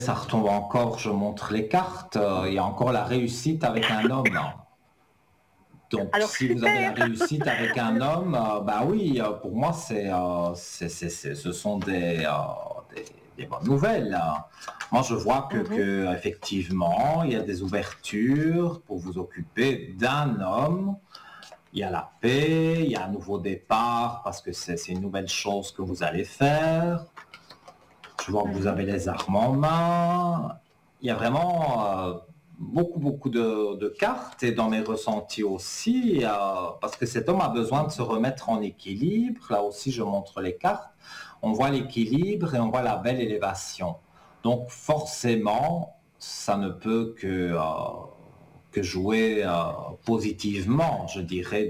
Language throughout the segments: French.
ça retombe encore, je montre les cartes, il y a encore la réussite avec un homme. Donc, Alors si vous avez la super! réussite avec un Alors homme, bah oui, pour moi, ce sont des, des bonnes nouvelles. Moi, je vois mmh que effectivement, il y a des ouvertures pour vous occuper d'un homme. Il y a la paix, il y a un nouveau départ parce que c'est une nouvelle chose que vous allez faire. Je vois que vous mh. avez les armes en main. Il y a vraiment beaucoup de cartes et dans mes ressentis aussi, parce que cet homme a besoin de se remettre en équilibre. Là aussi, je montre les cartes. On voit l'équilibre et on voit la belle élévation. Donc forcément, ça ne peut que jouer positivement, je dirais,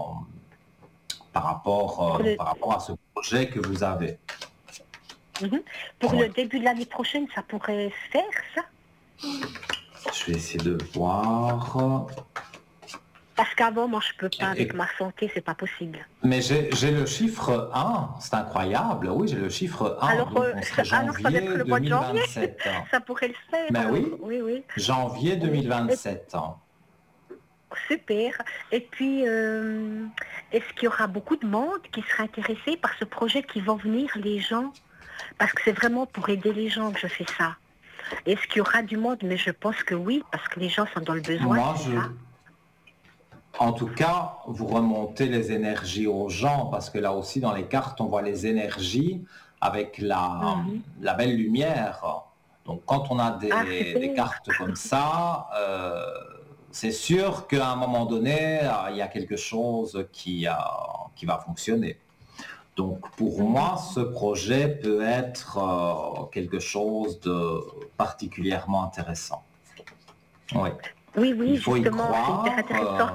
Pour le par rapport à ce projet que vous avez. mmh Pour Oui. le début de l'année prochaine, ça pourrait se faire ça? Je vais essayer de voir. Parce qu'avant, moi, je peux pas avec Et- ma santé, c'est pas possible. mais j'ai le chiffre 1, c'est incroyable. Oui, j'ai le chiffre 1, Alors, donc on serait ça doit être janvier le mois de janvier? 2027. Ça pourrait le faire Mais alors, oui, oui, oui, janvier oui et 2027. super et puis, est-ce qu'il y aura beaucoup de monde qui sera intéressé par ce projet, qui vont venir les gens? Parce que c'est vraiment pour aider les gens que je fais ça. Est-ce qu'il y aura du monde? Mais je pense que oui, parce que les gens sont dans le besoin, Moi, c'est ça? en tout cas, vous remontez les énergies aux gens, parce que là aussi, dans les cartes, on voit les énergies avec Mmh. la belle lumière. Donc, quand on a Ah des super! cartes comme ça, c'est sûr qu'à un moment donné, il y a quelque chose qui va fonctionner. Donc, pour Mmh. moi, ce projet peut être quelque chose de particulièrement intéressant. Oui, Oui, il oui, faut y justement, c'est hyper croire. intéressant.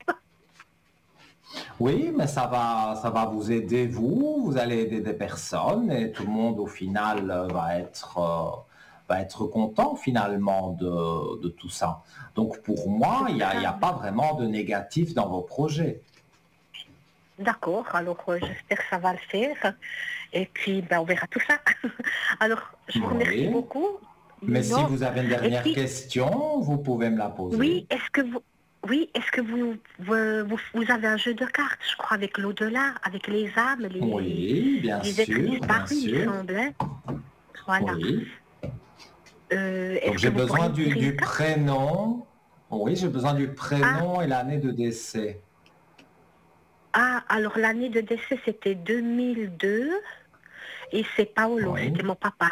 Oui, mais ça va vous aider, vous allez aider des personnes et tout le monde au final va être content finalement de tout ça. Donc pour moi, C'est il y ça, a oui. pas vraiment de négatif dans vos projets. D'accord, alors, j'espère que ça va le faire et puis, ben, on verra tout ça. Alors, je vous remercie Oui, beaucoup, mais si non vous avez une et dernière puis question, vous pouvez me la oui, poser. est-ce que vous avez un jeu de cartes, je crois, avec l'au-delà, avec les âmes, Oui, les êtres bien disparus, il me sûr. semble, hein? Voilà. Oui. Donc Est-ce que j'ai vous besoin pourriez me tirer une du carte? prénom. Oui, j'ai besoin du Ah, prénom et l'année de décès. alors l'année de décès, c'était 2002 et c'est Paolo, Oui. c'était mon papa.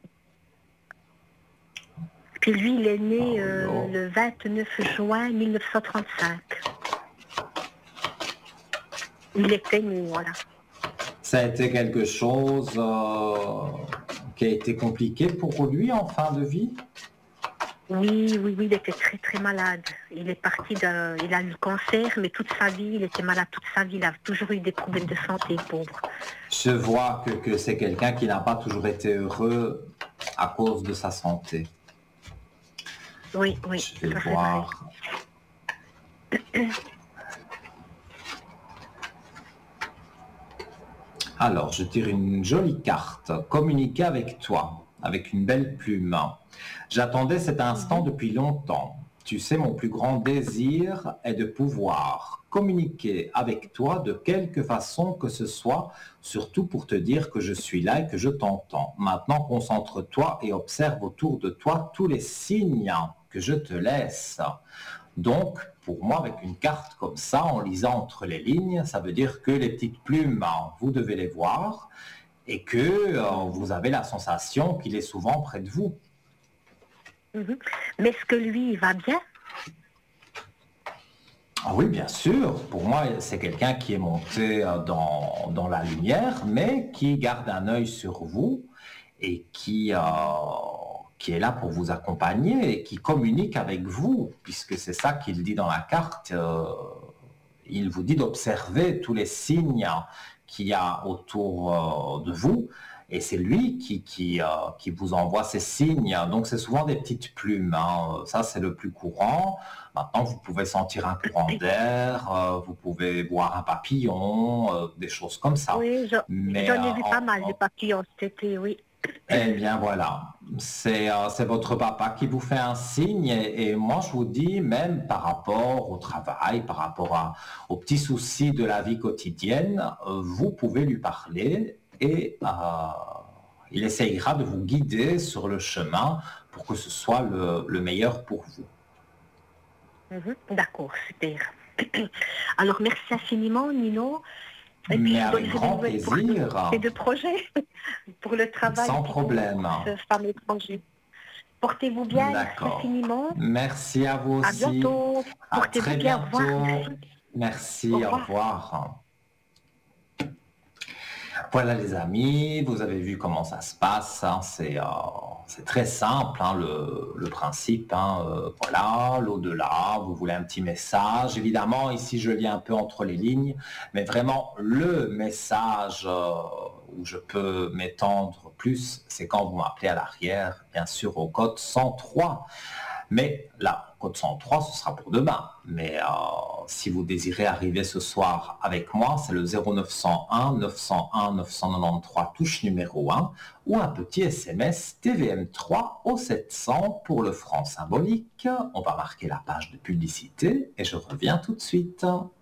Puis lui, il est né, Paolo. le 29 juin 1935. Il était né, voilà. Ça a été quelque chose qui a été compliqué pour lui en fin de vie. Oui, oui, oui, il était très, très malade. Il a eu le cancer, mais toute sa vie, il était malade toute sa vie. Il a toujours eu des problèmes de santé, pauvre. Je vois que c'est quelqu'un qui n'a pas toujours été heureux à cause de sa santé. Oui, oui, Je vais ça c'est vrai. voir. Alors, je tire une jolie carte. Communiquer avec toi, avec une belle plume. J'attendais cet instant Mhm. depuis longtemps. Tu sais, mon plus grand désir est de pouvoir communiquer avec toi de quelque façon que ce soit, surtout pour te dire que je suis là et que je t'entends. Maintenant, concentre-toi et observe autour de toi tous les signes que je te laisse. Donc, pour moi, avec une carte comme ça, en lisant entre les lignes, ça veut dire que les petites plumes, vous devez les voir et que Mhm. vous avez la sensation qu'il est souvent près de vous. Mhm. Mais est-ce que lui, il va bien? Ah oui, bien sûr. Pour moi, c'est quelqu'un qui est monté dans la lumière, mais qui garde un œil sur vous et qui est là pour vous accompagner et qui communique avec vous, puisque c'est ça qu'il dit dans la carte. Il vous dit d'observer tous les signes qu'il y a autour de vous. Et c'est lui qui vous envoie ces signes. Donc c'est souvent des petites plumes, hein. Ça, c'est le plus courant. Maintenant, vous pouvez sentir un courant d'air, vous pouvez voir un papillon, des choses comme ça. Oui, Mais j'en ai vu pas mal, les papillons cet été, oui. Eh bien voilà, c'est votre papa qui vous fait un signe et moi je vous dis même par rapport au travail, par rapport aux petits soucis de la vie quotidienne, vous pouvez lui parler et il essayera de vous guider sur le chemin pour que ce soit le meilleur pour vous. Mhm. D'accord, super. Alors, merci infiniment, Nino. Et puis, Mais je vous avec donnerai des grand nouvelles pour plaisir, ces deux projets, pour le travail et sans puis pour problème. ce fameux projet. Portez-vous bien, merci D'accord. infiniment. Merci à vous À aussi. bientôt. À Portez-vous très bien, au revoir, bientôt. merci. Au Merci, au revoir. revoir. Voilà les amis, vous avez vu comment ça se passe, hein, c'est très simple hein, le principe, hein, voilà, l'au-delà, vous voulez un petit message, évidemment ici je lis un peu entre les lignes, mais vraiment le message où je peux m'étendre plus, c'est quand vous m'appelez à l'arrière, bien sûr au code 103. Mais là, code 103, ce sera pour demain. Mais si vous désirez arriver ce soir avec moi, c'est le 0901 901 993 touche numéro 1 ou un petit SMS TVM3 au 700 pour le franc symbolique. On va marquer la page de publicité et je reviens tout de suite.